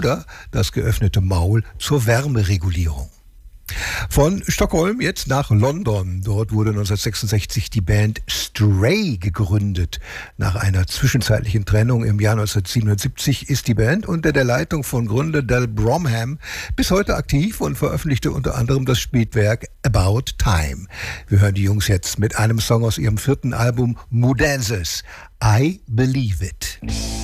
oder das geöffnete Maul zur Wärmeregulierung. Von Stockholm jetzt nach London. Dort wurde 1966 die Band Stray gegründet. Nach einer zwischenzeitlichen Trennung im Jahr 1977 ist die Band unter der Leitung von Gründer Del Bromham bis heute aktiv und veröffentlichte unter anderem das Spätwerk About Time. Wir hören die Jungs jetzt mit einem Song aus ihrem 4. Album Moodazes, I Believe It.